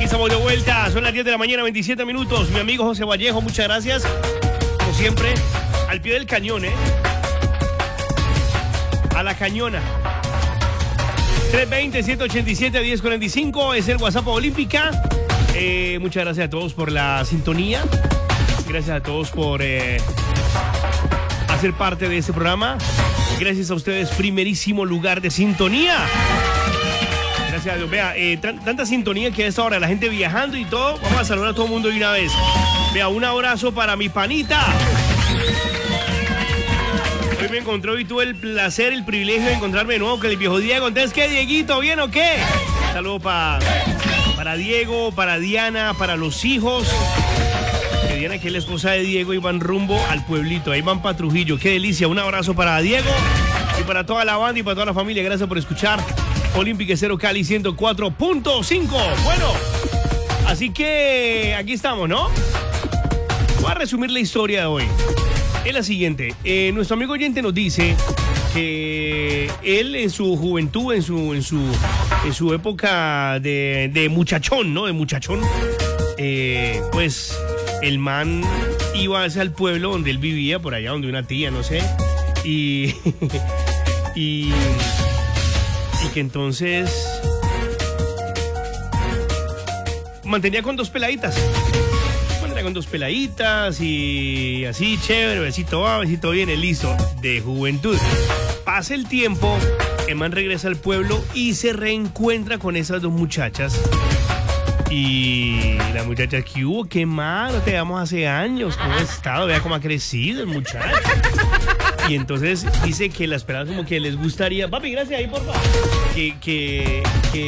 estamos de vuelta. Son las 10 de la mañana, 27 minutos. Mi amigo José Vallejo, muchas gracias. Como siempre, al pie del cañón, a la cañona. 320-187-1045 es el WhatsApp Olímpica. Muchas gracias a todos por la sintonía. Gracias a todos por hacer parte de este programa. Gracias a ustedes, primerísimo lugar de sintonía. Gracias a Dios. Vea, tanta sintonía que a esta hora la gente viajando y todo. Vamos a saludar a todo el mundo de una vez. Vea, un abrazo para mi panita. Hoy me encontré y tuve el placer, el privilegio de encontrarme de nuevo con el viejo Diego. Entonces, ¿qué, Dieguito? ¿Bien o qué? Saludos para Diego, para Diana, para los hijos. Que Diana, que es la esposa de Diego, y van rumbo al pueblito. Ahí van para Trujillo. Qué delicia. Un abrazo para Diego y para toda la banda y para toda la familia. Gracias por escuchar Olímpica Estéreo Cali 104.5. Bueno, así que aquí estamos, ¿no? Voy a resumir la historia de hoy. Es la siguiente. Nuestro amigo oyente nos dice que él en su juventud, en su época de muchachón, ¿no? De muchachón, pues el man iba hacia el pueblo donde él vivía, por allá donde una tía, no sé, y que entonces mantenía con dos peladitas. Con dos peladitas y así, chévere, besito va, besito viene, listo, de juventud. Pasa el tiempo, el man regresa al pueblo y se reencuentra con esas dos muchachas. Y la muchacha, ¿qué hubo? ¿Qué más? No te veamos hace años. ¿Cómo ha estado? Vea cómo ha crecido el muchacho. Y entonces dice que las peladas como que les gustaría... Papi, gracias ahí, por favor. Que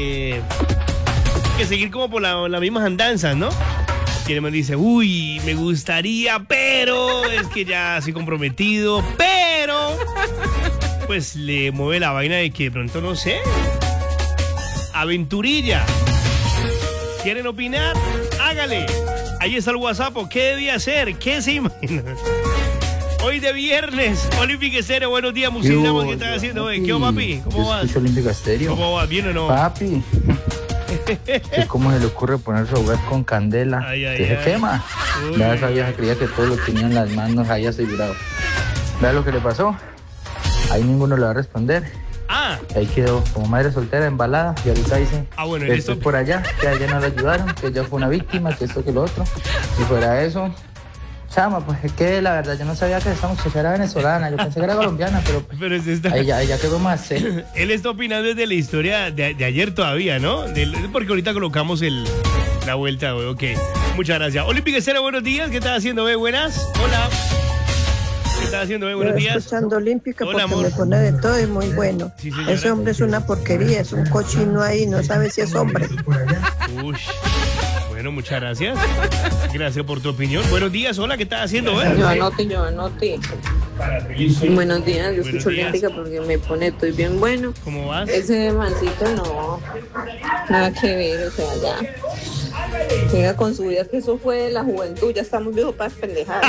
seguir como por las mismas andanzas, ¿no? Y el man dice, uy, me gustaría, pero es que ya estoy comprometido, pero pues le mueve la vaina de que de pronto, no sé, aventurilla. ¿Quieren opinar? Hágale. Ahí está el WhatsApp. ¿Qué debía hacer? ¿Qué se imagina? Hoy de viernes, Olímpica Estéreo, buenos días, Musilamos, ¿qué estás haciendo hoy? ¿Qué, papi? ¿Cómo vas? Olímpica Estéreo. ¿Cómo vas? ¿Bien o no? Papi. ¿Cómo se le ocurre ponerse a jugar con candela? Que se quema. Vea, esa vieja creía que todos lo tenían en las manos ahí asegurado. Vea lo que le pasó. Ahí ninguno le va a responder. Ahí quedó como madre soltera, embalada. Y ahorita dice, bueno, esto es por allá, que allá no lo ayudaron, que ella fue una víctima, que esto, que lo otro. Y fuera de eso, chama, pues es que la verdad yo no sabía que esa muchacha era venezolana. Yo pensé que era colombiana, pero es esta... ahí ya quedó más. Él está opinando desde la historia de ayer todavía, ¿no? Porque ahorita colocamos la vuelta, güey. Ok, muchas gracias. Olímpica Estéreo, buenos días. ¿Qué estás haciendo, güey? Buenas. Hola. ¿Qué estás haciendo, güey? Buenos días. Escuchando Olímpica. Hola, porque amor. me pone de todo y muy bueno. Sí, señora. Ese hombre es una porquería, es un cochino ahí, no sabe si es hombre. Uy. Bueno, muchas gracias. Gracias por tu opinión. Buenos días, hola, ¿qué estás haciendo, güey? Yo anoté. Buenos días, yo escucho Olímpica porque me pone, estoy bien bueno. ¿Cómo vas? Ese mancito no, nada que ver, o sea, ya. Venga con su vida, que eso fue de la juventud, ya estamos viejos para pendejadas.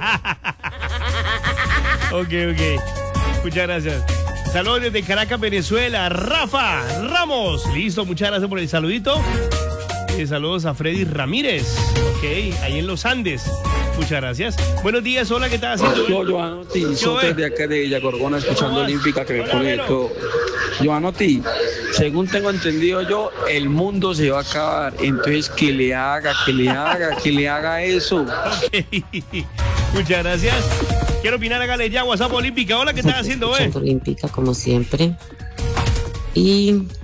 Ok. Muchas gracias. Saludos desde Caracas, Venezuela. Rafa Ramos. Listo, muchas gracias por el saludito. Saludos a Freddy Ramírez. Ok, ahí en los Andes. Muchas gracias. Buenos días, hola, ¿qué estás haciendo? Yo Anotti, soy de acá de Villa Gorgona, escuchando Olímpica, que me pone de todo. Yo Anotti, según tengo entendido yo, el mundo se va a acabar. Entonces, que le haga eso. Okay. Muchas gracias. Quiero opinar, hágale ya, WhatsApp Olímpica. Hola, ¿qué estás haciendo, Olímpica, como siempre. Y